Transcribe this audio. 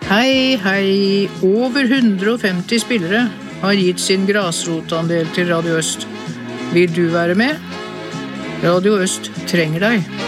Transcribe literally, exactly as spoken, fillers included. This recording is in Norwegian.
Hei, hei, over hundre og femti spillere har gitt sin grasrotandel til Radio Øst. Vil du være med? Radio Øst trenger deg.